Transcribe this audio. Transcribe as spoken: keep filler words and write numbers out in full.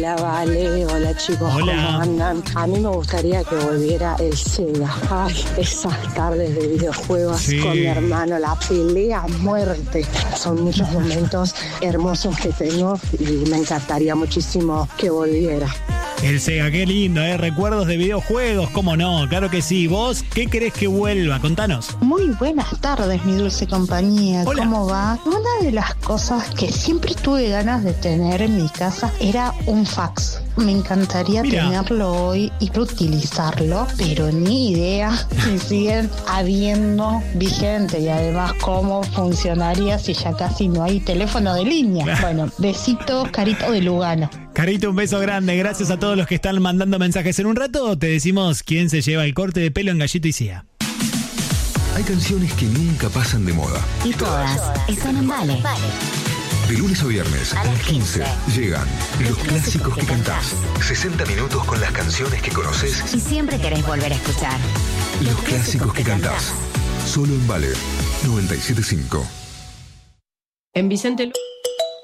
Hola, Vale. Hola, chicos. Hola. ¿Cómo andan? A mí me gustaría que volviera el Sega. Ay, esas tardes de videojuegos Sí. con mi hermano, la pelea a muerte. Son muchos momentos hermosos que tengo y me encantaría muchísimo que volviera. El Sega, qué lindo, ¿eh? Recuerdos de videojuegos, ¿cómo no? Claro que sí. ¿Vos qué querés que vuelva? Contanos. Muy buenas tardes, mi dulce compañía. Hola. ¿Cómo va? Una de las cosas que siempre tuve ganas de tener en mi casa era un fax. Me encantaría Mira. tenerlo hoy y utilizarlo, pero ni idea si siguen habiendo vigente y además cómo funcionaría si ya casi no hay teléfono de línea. Bueno, besitos, Carito de Lugano. Carito, un beso grande. Gracias a todos los que están mandando mensajes. En un rato te decimos quién se lleva el corte de pelo en Gallito y Cia. Hay canciones que nunca pasan de moda. Y todas están en Vale. De lunes a viernes A las quince llegan los clásicos que cantás. sesenta minutos con las canciones que conoces. Y siempre querés volver a escuchar. Los clásicos que cantás. Solo en Vale noventa y siete punto cinco. En Vicente Lu-